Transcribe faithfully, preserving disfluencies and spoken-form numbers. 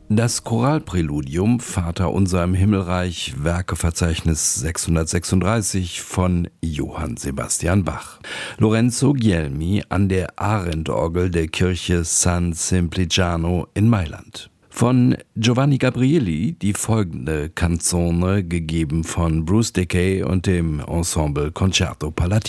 Das Choralpräludium Vater unser im Himmelreich, Werkeverzeichnis sechshundertsechsunddreißig von Johann Sebastian Bach. Lorenzo Guglielmi an der Arendorgel der Kirche San Simpliciano in Mailand. Von Giovanni Gabrieli die folgende Canzone, gegeben von Bruce Dickey und dem Ensemble Concerto Palatino.